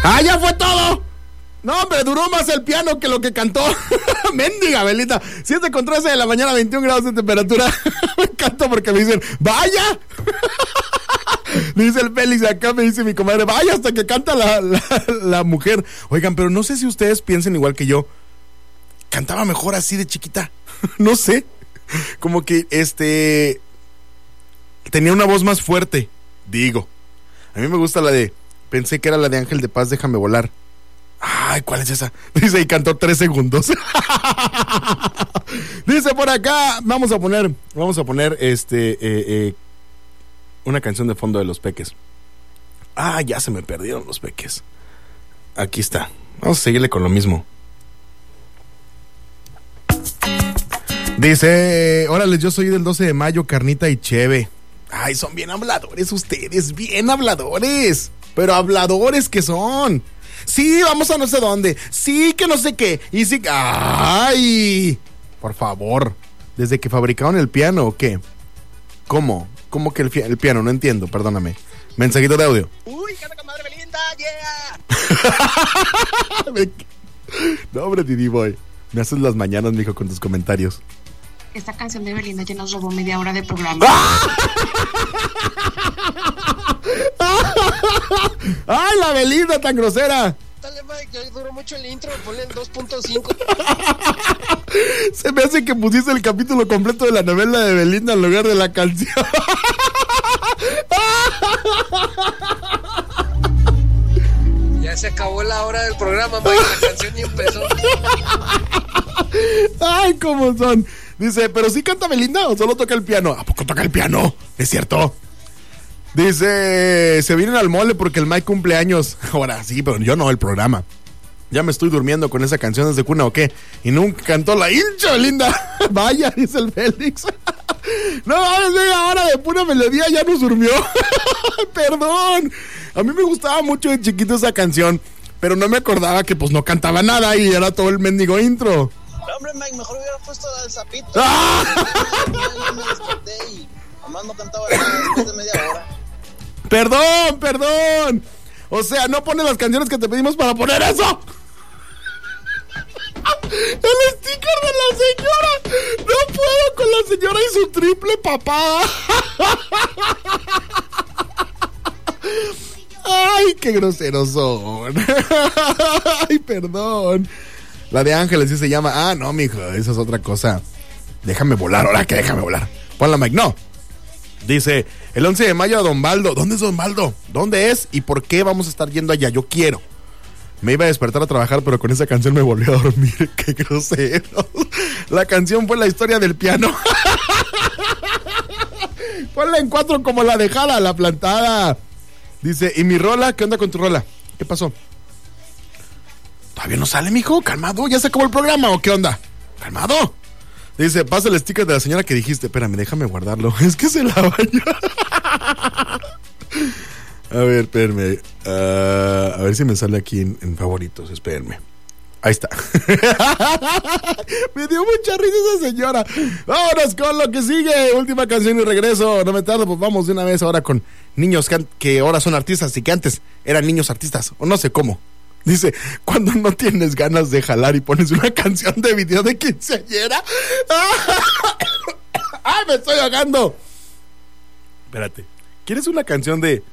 ¡Ah, ya fue todo! No, hombre, duró más el piano que lo que cantó. Mendiga, Belita. 7:13 de la mañana, 21 grados de temperatura. Me encanta porque me dicen, ¡vaya! Me dice el Félix, acá me dice mi comadre, ¡vaya! Hasta que canta la mujer. Oigan, pero no sé si ustedes piensen igual que yo. Cantaba mejor así de chiquita. No sé. Como que tenía una voz más fuerte. Digo. A mí me gusta la de, pensé que era la de Ángel de Paz, déjame volar. Ay, ¿cuál es esa? Dice, y cantó 3 segundos. Dice por acá, vamos a poner una canción de fondo de Los Peques. Ah, ya se me perdieron Los Peques. Aquí está. Vamos a seguirle con lo mismo. Dice, órale, yo soy del 12 de mayo, carnita y cheve. Ay, son bien habladores ustedes, bien habladores. Pero habladores que son. Sí, vamos a no sé dónde. Sí, que no sé qué. Y sí, ay, por favor. ¿Desde que fabricaron el piano o qué? ¿Cómo? ¿Cómo que el piano? No entiendo, perdóname. Mensajito de audio. Uy, canta con madre Belinda, yeah. No, hombre, Didi Boy. Me haces las mañanas, mijo, con tus comentarios. Esta canción de Belinda ya nos robó media hora de programa. ¡Ay, la Belinda tan grosera! Dale, Mike, ya duró mucho el intro, ponle el 2.5. Se me hace que pusiste el capítulo completo de la novela de Belinda en lugar de la canción. Ya se acabó la hora del programa, Mike, la canción ni empezó. Ay, cómo son. Dice, ¿pero sí canta Belinda o solo toca el piano? ¿A poco toca el piano? ¿Es cierto? Dice, se vienen al mole porque el Mike cumple años. Ahora sí, pero yo no, el programa. Ya me estoy durmiendo con esa canción desde cuna o qué. Y nunca cantó la hincha Belinda. Vaya, dice el Félix. No, media hora de pura melodía ya nos durmió. Perdón. A mí me gustaba mucho de chiquito esa canción, pero no me acordaba que pues no cantaba nada y era todo el mendigo intro. No, hombre, Mike, mejor hubiera puesto el sapito. ¡Ah! Yo me desperté y nomás no cantaba nada después de media hora. Perdón. O sea, no pones las canciones que te pedimos para poner eso. El sticker de la señora. No puedo con la señora y su triple papada. Ay, qué groseros son. Ay, perdón. La de Ángeles sí se llama. Ah, no, mijo, esa es otra cosa. Déjame volar, ahora que déjame volar. Ponla, Mike, no. Dice, el 11 de mayo a Don Baldo. ¿Dónde es Don Baldo? ¿Dónde es? ¿Y por qué vamos a estar yendo allá? Yo quiero. Me iba a despertar a trabajar, pero con esa canción me volvió a dormir. Qué grosero. La canción fue la historia del piano. Ponla en 4 como la de Jala, la plantada. Dice, ¿y mi rola? ¿Qué onda con tu rola? ¿Qué pasó? ¿Todavía no sale, mijo? Calmado, ¿ya se acabó el programa o qué onda? Calmado. Dice, pasa el sticker de la señora que dijiste. Espérame, déjame guardarlo. Es que se la bañó. A ver, espérenme. A ver si me sale aquí en favoritos. Espérenme. Ahí está. Me dio mucha risa esa señora. Vámonos con lo que sigue. Última canción y regreso. No me tardo, pues vamos de una vez ahora con niños que ahora son artistas y que antes eran niños artistas. O no sé cómo. Dice, cuando no tienes ganas de jalar y pones una canción de video de quinceañera. ¡Ay, me estoy ahogando! Espérate. ¿Quieres una canción de